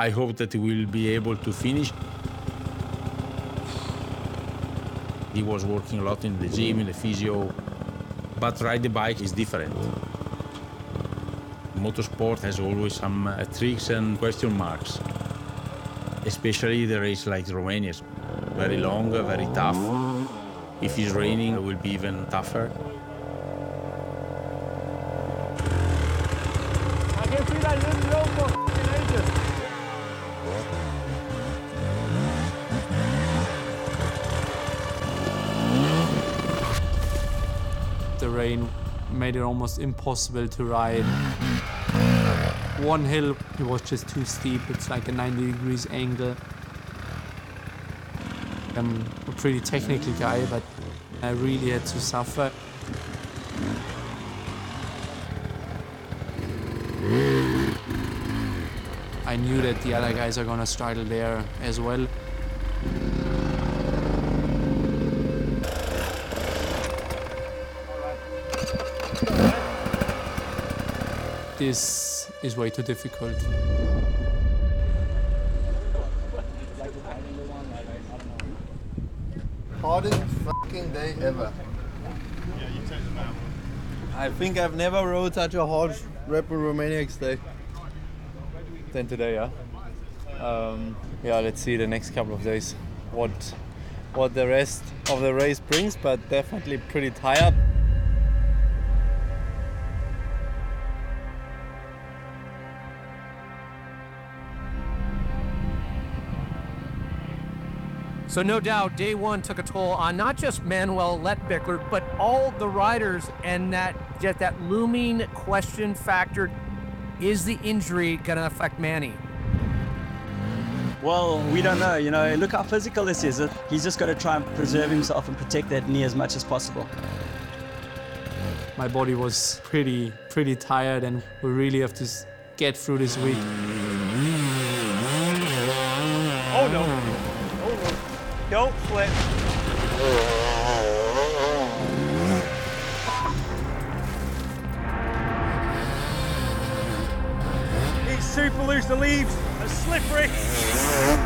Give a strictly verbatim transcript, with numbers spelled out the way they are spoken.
I hope that he will be able to finish. He was working a lot in the gym, in the physio, but ride the bike is different. Motorsport has always some uh, tricks and question marks, especially the race like Romania. Very long, very tough. If it's raining, it will be even tougher. I can see that little road for ages. The rain made it almost impossible to ride. One hill, it was just too steep. It's like a ninety degrees angle. I'm a pretty technical guy, but I really had to suffer. I knew that the other guys are gonna struggle there as well. This is way too difficult. Hardest fucking day ever. Yeah, you take them out. I think I've never rode such a hard Red Bull Romania X day than today, yeah. Um, yeah, let's see the next couple of days what what the rest of the race brings, but definitely pretty tired. So no doubt, day one took a toll on not just Manuel Lettbichler, but all the riders, and that just that looming question factor: is the injury going to affect Manny? Well, we don't know. You know, look how physical this is. He's just got to try and preserve himself and protect that knee as much as possible. My body was pretty, pretty tired, and we really have to get through this week. Oh no! Don't flip. He's super loose, the leaves are slippery.